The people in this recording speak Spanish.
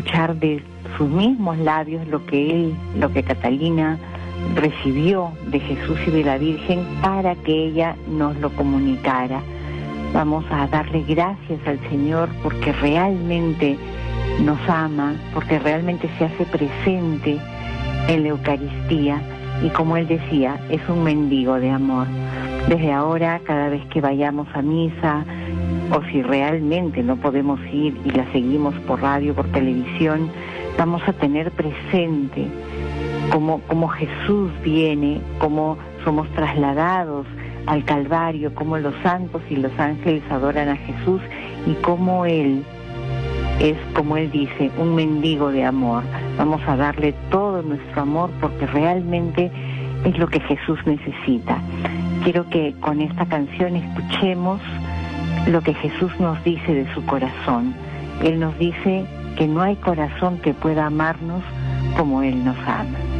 escuchar de sus mismos labios lo que Catalina recibió de Jesús y de la Virgen para que ella nos lo comunicara. Vamos a darle gracias al Señor porque realmente nos ama, porque realmente se hace presente en la Eucaristía y, como él decía, es un mendigo de amor. Desde ahora, cada vez que vayamos a misa, o si realmente no podemos ir y la seguimos por radio, por televisión, vamos a tener presente cómo Jesús viene, cómo somos trasladados al Calvario, cómo los santos y los ángeles adoran a Jesús y cómo Él es, como Él dice, un mendigo de amor. Vamos a darle todo nuestro amor porque realmente es lo que Jesús necesita. Quiero que con esta canción escuchemos lo que Jesús nos dice de su corazón. Él nos dice que no hay corazón que pueda amarnos como Él nos ama.